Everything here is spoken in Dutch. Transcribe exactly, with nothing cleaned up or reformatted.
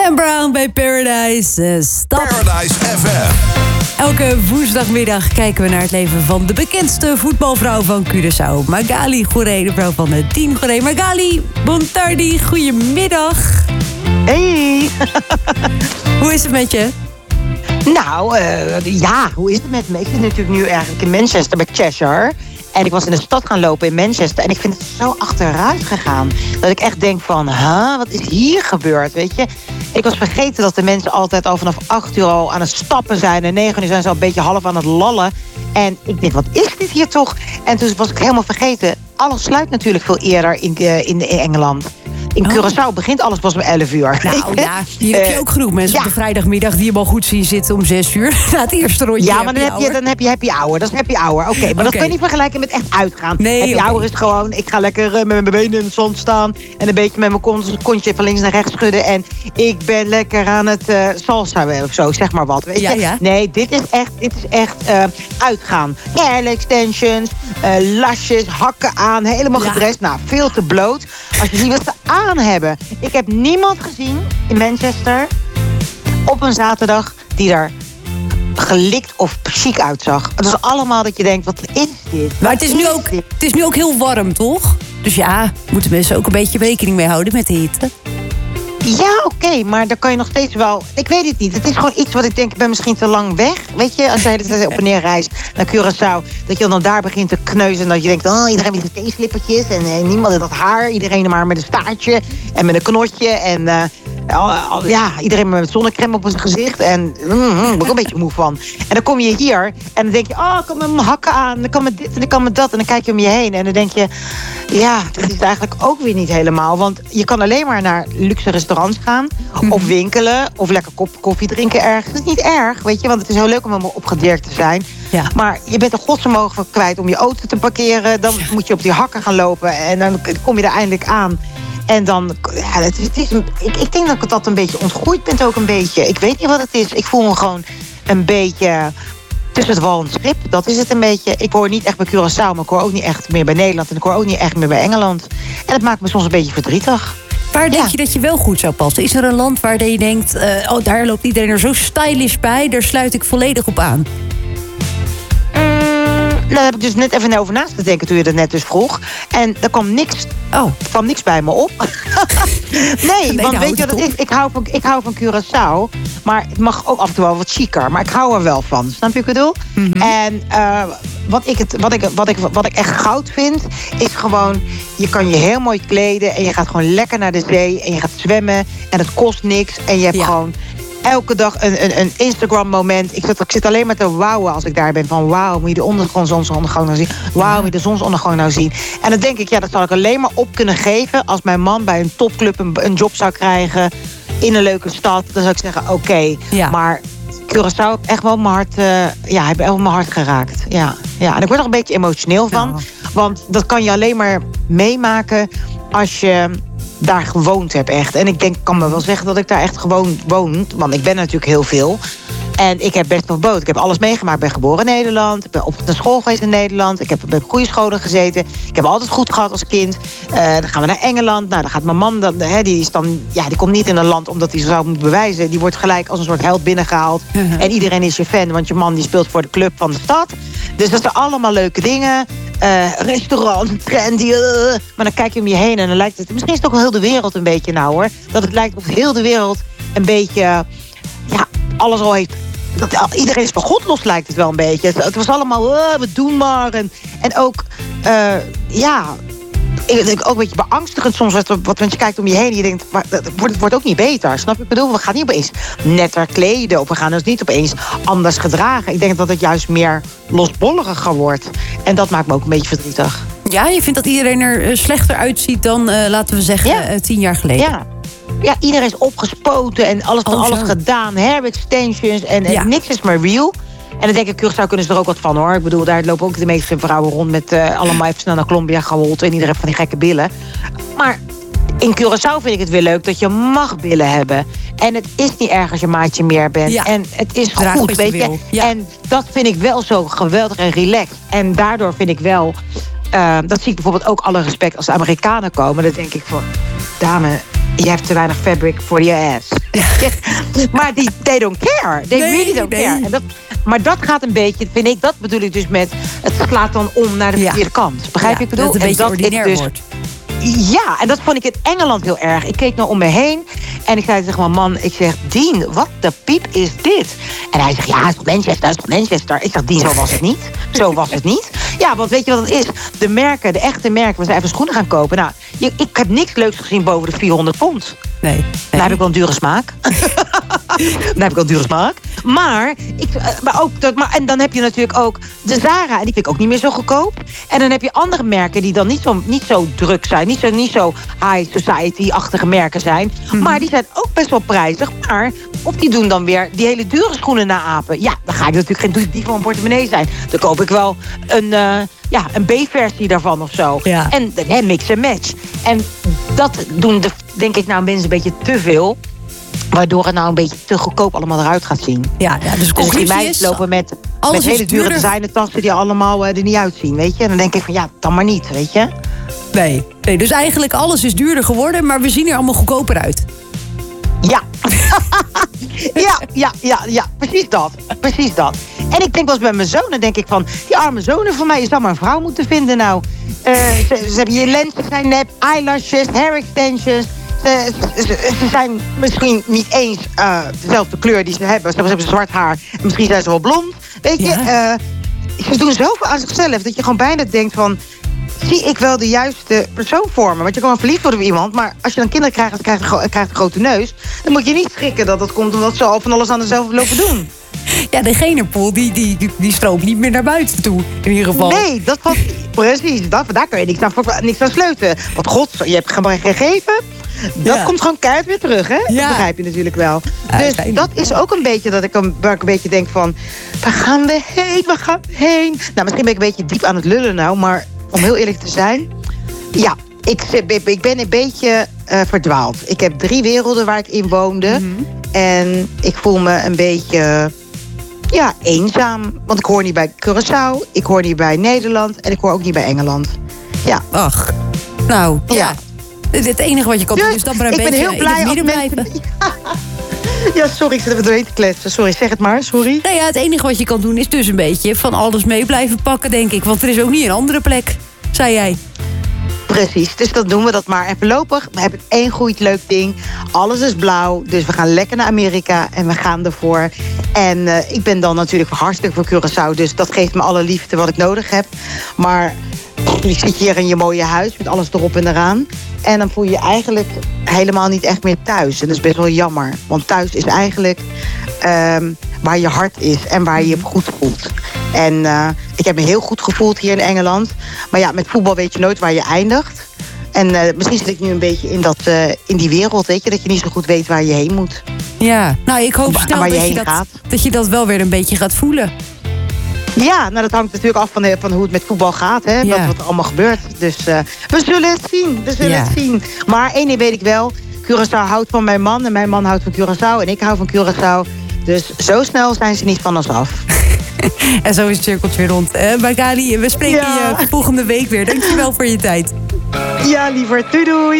Dan Brown bij Paradise. Uh, stop. Paradise F M. Elke woensdagmiddag kijken we naar het leven van de bekendste voetbalvrouw van Curaçao. Magali Goeree, de vrouw van de Team Goeree. Magali, bon tardi, goedemiddag. Hey. Hoe is het met je? Nou, uh, ja, hoe is het met me? Ik zit natuurlijk nu eigenlijk in Manchester bij Cheshire. En ik was in de stad gaan lopen in Manchester. En ik vind het zo achteruit gegaan. Dat ik echt denk van, huh, wat is hier gebeurd, weet je? Ik was vergeten dat de mensen altijd al vanaf acht uur al aan het stappen zijn. En negen uur zijn ze al een beetje half aan het lallen. En ik denk, wat is dit hier toch? En toen was ik helemaal vergeten. Alles sluit natuurlijk veel eerder in, uh, in, in Engeland. In Curaçao begint alles pas om elf uur. Nou ja, hier heb je ook genoeg mensen uh, op de vrijdagmiddag die je al goed zien zitten om zes uur. Na het eerste rondje. Ja, maar dan heb, je, dan heb je happy hour. Dat is happy hour. Oké, okay, maar okay. Dat kan je niet vergelijken met echt uitgaan. Nee, happy okay. hour is gewoon, ik ga lekker uh, met mijn benen in het zand staan. En een beetje met mijn kont, kontje van links naar rechts schudden. En ik ben lekker aan het uh, salsa of zo, zeg maar wat. Weet je? Ja, ja. Nee, dit is echt, dit is echt uh, uitgaan. Hair extensions, uh, lasjes, hakken aan, helemaal ja. gedrest. Nou, veel te bloot. Als je ziet wat ze aan hebben. Ik heb niemand gezien in Manchester op een zaterdag die daar gelikt of chic uitzag. Het is allemaal dat je denkt, wat is dit? Maar het is, nu ook, het is nu ook heel warm, toch? Dus ja, moeten mensen ook een beetje rekening mee houden met de hitte. Ja, oké, okay, maar daar kan je nog steeds wel... Ik weet het niet. Het is gewoon iets wat ik denk, ik ben misschien te lang weg. Weet je, als jij de hele tijd op en neer reist naar Curaçao, dat je dan daar begint te kneuzen en dat je denkt, oh, iedereen met de theeslippertjes en eh, niemand in dat haar. Iedereen maar met een staartje en met een knotje en uh, al, al, ja, iedereen met zonnecrème op zijn gezicht. En mm, mm, ben ik ook een beetje moe van. En dan kom je hier en dan denk je, oh, ik kan met mijn hakken aan, ik kan met dit en ik kan met dat. En dan kijk je om je heen en dan denk je, ja, dat is eigenlijk ook weer niet helemaal. Want je kan alleen maar naar luxe restaurants gaan, mm-hmm. of winkelen, of lekker kop koffie drinken ergens. Dat is niet erg, weet je, want het is heel leuk om helemaal opgedirkt te zijn. Ja. Maar je bent er godsvermogen kwijt om je auto te parkeren. Dan moet je op die hakken gaan lopen en dan kom je er eindelijk aan. En dan, ja, het is, het is een, ik, ik denk dat ik dat een beetje ontgroeid ben ook een beetje. Ik weet niet wat het is. Ik voel me gewoon een beetje tussen het wal en het schip. Dat is het een beetje. Ik hoor niet echt bij Curaçao, maar ik hoor ook niet echt meer bij Nederland. En ik hoor ook niet echt meer bij Engeland. En dat maakt me soms een beetje verdrietig. Waar denk ja. je dat je wel goed zou passen? Is er een land waar je denkt, uh, oh, daar loopt iedereen er zo stylish bij, daar sluit ik volledig op aan? Daar heb ik dus net even over naast te denken toen je dat net dus vroeg. En er kwam niks, oh. er kwam niks bij me op. nee, nee, want weet je wat het is? Ik hou, van, ik hou van Curaçao. Maar het mag ook af en toe wel wat chiquer. Maar ik hou er wel van. Snap je wat ik bedoel? Mm-hmm. En uh, wat, ik het, wat, ik, wat, ik, wat ik echt goud vind, is gewoon, je kan je heel mooi kleden. En je gaat gewoon lekker naar de zee. En je gaat zwemmen. En het kost niks. En je hebt ja. gewoon elke dag een, een, een Instagram-moment. Ik zit, ik zit alleen maar te wauwen als ik daar ben. Van wauw, moet je de ondergrond, zonsondergang nou zien? Wauw, moet je de zonsondergang nou zien? En dan denk ik, ja, dat zal ik alleen maar op kunnen geven als mijn man bij een topclub een, een job zou krijgen in een leuke stad. Dan zou ik zeggen, oké. Okay, ja. Maar Curaçao heeft echt wel mijn hart, uh, ja, heeft wel mijn hart geraakt. Ja, ja. En ik word er een beetje emotioneel van. Ja. Want dat kan je alleen maar meemaken als je daar gewoond heb echt. En ik denk, kan me wel zeggen dat ik daar echt gewoon woon. Want ik ben natuurlijk heel veel. En ik heb best wel boot. Ik heb alles meegemaakt. Ik ben geboren in Nederland. Ik ben op de school geweest in Nederland. Ik heb bij goede scholen gezeten. Ik heb altijd goed gehad als kind. Uh, dan gaan we naar Engeland. Nou, dan gaat mijn man, dan, hè, die, is dan, ja, die komt niet in een land omdat hij zou moeten bewijzen. Die wordt gelijk als een soort held binnengehaald. Uh-huh. En iedereen is je fan, want je man die speelt voor de club van de stad. Dus dat zijn allemaal leuke dingen. Uh, restaurant, trendy. Uh, maar dan kijk je om je heen en dan lijkt het... Misschien is het ook wel heel de wereld een beetje nou hoor. Dat het lijkt of heel de wereld een beetje... Ja, alles al heeft... Dat, iedereen is van God los lijkt het wel een beetje. Het, het was allemaal, uh, we doen maar. En, en ook, uh, ja... Ik denk ook een beetje beangstigend soms. Wat, wat want je kijkt om je heen en je denkt, maar, het, wordt, het wordt ook niet beter. Snap je? Ik bedoel, we gaan niet opeens netter kleden. Of we gaan ons niet opeens anders gedragen. Ik denk dat het juist meer losbolliger wordt. En dat maakt me ook een beetje verdrietig. Ja, je vindt dat iedereen er slechter uitziet dan, uh, laten we zeggen, ja. uh, tien jaar geleden? Ja. Ja, iedereen is opgespoten en alles, oh, alles gedaan. Hair extensions en, en ja. niks is meer real. En dan denk ik, Curaçao kunnen ze er ook wat van hoor. Ik bedoel, daar lopen ook de meeste vrouwen rond met uh, allemaal even snel naar Colombia gehold. En iedereen van die gekke billen. Maar in Curaçao vind ik het weer leuk dat je mag billen hebben. En het is niet erg als je maatje meer bent. Ja. En het is Draag goed, weet je. je. Ja. En dat vind ik wel zo geweldig en relaxed. En daardoor vind ik wel... Uh, dat zie ik bijvoorbeeld ook alle respect als de Amerikanen komen. Dan denk ik van, dame... you have te weinig fabric for your ass. Maar die, they don't care. They nee, really don't nee. care. En dat, maar dat gaat een beetje, vind ik, dat bedoel ik dus met... het slaat dan om naar de verkeerde ja. kant. Begrijp je ja, ik bedoel? Dat het een beetje ordinair dus, wordt. Ja, en dat vond ik in Engeland heel erg. Ik keek nou om me heen en ik zei tegen mijn man... ik zeg, Dean, wat de piep is dit? En hij zegt, ja, het is van Manchester, het is van Manchester. Ik zeg, Dean, zo was het niet. Zo was het niet. Ja, want weet je wat het is? De merken, de echte merken, we zijn even schoenen gaan kopen. Nou, ik heb niks leuks gezien boven de vierhonderd pond. Nee. nee. Dan heb ik wel een dure smaak. Dan heb ik wel een dure smaak. Maar, ik, maar ook, dat, maar, en dan heb je natuurlijk ook de Zara. En die vind ik ook niet meer zo goedkoop. En dan heb je andere merken die dan niet zo, niet zo druk zijn. Niet zo, niet zo high society-achtige merken zijn. Mm-hmm. Maar die zijn ook best wel prijzig. Maar, of die doen dan weer die hele dure schoenen naapen. Ja, dan ga ik natuurlijk geen dief van mijn portemonnee zijn. Dan koop ik wel een, uh, ja, een B-versie daarvan of zo. Ja. En he, mix en match. En dat doen, de, denk ik, nou mensen een beetje te veel. Waardoor het nou een beetje te goedkoop allemaal eruit gaat zien. Ja, ja dus, dus die meisjes lopen met, met hele dure designertassen die allemaal uh, er niet uitzien, weet je. En dan denk ik van ja, dan maar niet, weet je. Nee, nee, dus eigenlijk alles is duurder geworden, maar we zien er allemaal goedkoper uit. Ja. ja, ja, ja, ja, precies dat. Precies dat. En ik denk wel eens bij mijn zonen, denk ik van... die arme zonen van mij, je zou maar een vrouw moeten vinden nou. Uh, ze, ze hebben je lenzen zijn nep, eyelashes, hair extensions... Ze, ze, ze zijn misschien niet eens uh, dezelfde kleur die ze hebben. Ze hebben zwart haar. Misschien zijn ze wel blond. Weet je, ja. uh, ze doen zoveel aan zichzelf dat je gewoon bijna denkt van... zie ik wel de juiste persoon vormen? Want je kan wel verliefd worden op iemand. Maar als je dan kinderen krijgt en krijgt een, krijgt een grote neus... dan moet je niet schrikken dat dat komt omdat ze al van alles aan dezelfde lopen doen. Ja, de generpool die, die, die stroomt niet meer naar buiten toe, in ieder geval. Nee, dat valt precies. Dat, daar kun je niks aan, niks aan sleutelen. Want god, je hebt gewoon gegeven... Dat ja. komt gewoon keihard weer terug, hè? Ja. Dat begrijp je natuurlijk wel. Ja, dus dat is ook een beetje dat ik een, waar ik een beetje denk van... waar gaan we heen? Waar gaan we heen? Nou, misschien ben ik een beetje diep aan het lullen nou... maar om heel eerlijk te zijn... ja, ik, ik ben een beetje uh, verdwaald. Ik heb drie werelden waar ik in woonde. Mm-hmm. En ik voel me een beetje... ja, eenzaam. Want ik hoor niet bij Curaçao. Ik hoor niet bij Nederland. En ik hoor ook niet bij Engeland. Ja. Ach, nou, ja. ja. Het enige wat je kan doen is dan maar een ik beetje ben heel blij in het midden mensen... blijven. Ja, sorry, ik zit even doorheen te kletsen. Sorry, zeg het maar, sorry. Nou ja, het enige wat je kan doen is dus een beetje van alles mee blijven pakken, denk ik. Want er is ook niet een andere plek, zei jij. Precies, dus dan doen we dat maar. En voorlopig, we hebben één goed leuk ding. Alles is blauw, dus we gaan lekker naar Amerika en we gaan ervoor. En uh, ik ben dan natuurlijk hartstikke voor Curaçao, dus dat geeft me alle liefde wat ik nodig heb. Maar je zit hier in je mooie huis met alles erop en eraan. En dan voel je je eigenlijk helemaal niet echt meer thuis. En dat is best wel jammer. Want thuis is eigenlijk um, waar je hart is en waar je je goed voelt. En uh, ik heb me heel goed gevoeld hier in Engeland. Maar ja, met voetbal weet je nooit waar je eindigt. En uh, misschien zit ik nu een beetje in, dat, uh, in die wereld, weet je, dat je niet zo goed weet waar je heen moet. Ja, nou ik hoop snel dat je, je dat, dat je dat wel weer een beetje gaat voelen. Ja, nou dat hangt natuurlijk af van, de, van hoe het met voetbal gaat, hè, ja. wat, wat er allemaal gebeurt. Dus uh, we zullen het zien, we zullen ja. het zien. Maar één ding weet ik wel, Curaçao houdt van mijn man en mijn man houdt van Curaçao en ik hou van Curaçao. Dus zo snel zijn ze niet van ons af. En zo is het cirkeltje weer rond. Uh, Magali, we spreken ja. je volgende week weer. Dankjewel voor je tijd. Ja, liever. Doei doei.